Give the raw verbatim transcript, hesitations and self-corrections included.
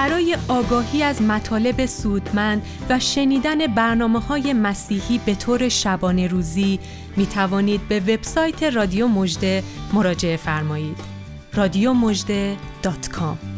برای آگاهی از مطالب سودمند و شنیدن برنامه‌های مسیحی به طور شبانه روزی می توانید به وبسایت رادیو مژده مراجعه فرمایید. رادیو مژده دات کام